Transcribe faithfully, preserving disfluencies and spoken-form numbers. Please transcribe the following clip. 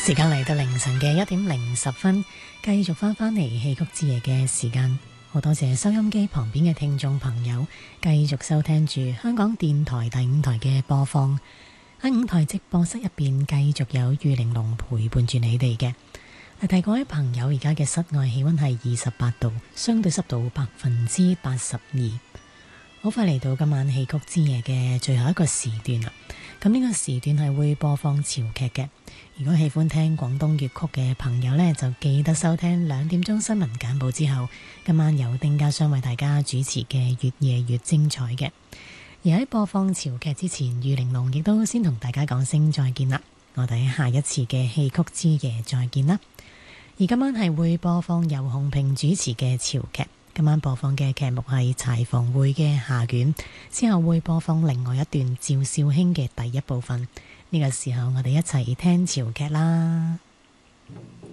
時間嚟到凌晨嘅一點零十分，繼續翻返嚟戲曲之夜嘅時間。好多謝收音機旁邊嘅聽眾朋友，繼續收聽住香港電台第五台嘅播放。喺五台直播室入邊，繼續有玉玲瓏陪伴住你哋嘅。提各位朋友，而家嘅室外氣溫係二十八度，相對濕度百分之八十二。好快嚟到今晚戲曲之夜嘅最後一個時段啦。咁呢個時段係會播放潮劇嘅。如果喜歡聽廣東粵曲嘅朋友呢，就記得收聽兩點鐘新聞簡報之後，今晚有丁家雙為大家主持嘅越夜越精彩嘅。而喺播放潮劇之前，玉玲瓏亦都先同大家講聲再見啦。我哋喺下一次嘅戲曲之夜再見啦。而今晚係會播放由洪平主持嘅潮劇。今晚播放嘅劇目係柴房會嘅下卷，之後會播放另外一段趙少卿嘅第一部分。呢個時候我哋一齊聽潮劇啦。